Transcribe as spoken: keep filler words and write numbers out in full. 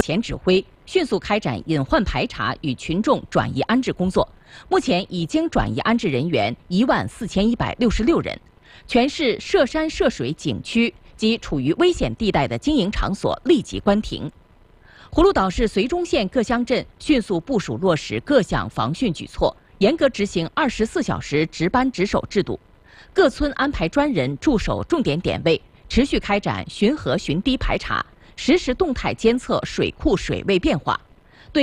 前指挥，迅速开展隐患排查与群众转移安置工作。目前已经转移安置人员一万四千一百六十六人，全市涉山涉水景区及处于危险地带的经营场所立即关停。葫芦岛市绥中县各乡镇迅速部署落实各项防汛举措，严格执行二十四小时值班值守制度，各村安排专人驻守重点点位，持续开展巡河巡堤排查，实时动态监测水库水位变化，